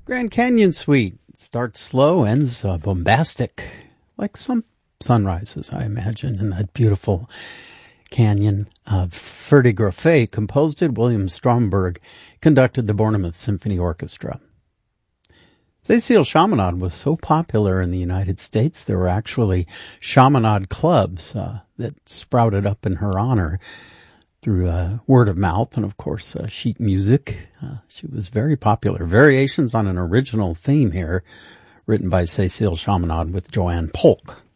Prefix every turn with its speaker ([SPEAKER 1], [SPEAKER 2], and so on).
[SPEAKER 1] Grand Canyon Suite starts slow, ends bombastic, like some sunrises, I imagine, in that beautiful canyon. Ferdi Grofé composed it. William Stromberg conducted the Bournemouth Symphony Orchestra. Cécile Chaminade was so popular in the United States, there were actually Chaminade clubs that sprouted up in her honor through word of mouth and, of course, sheet music. She was very popular. Variations on an original theme here, written by Cécile Chaminade with Joanne Polk.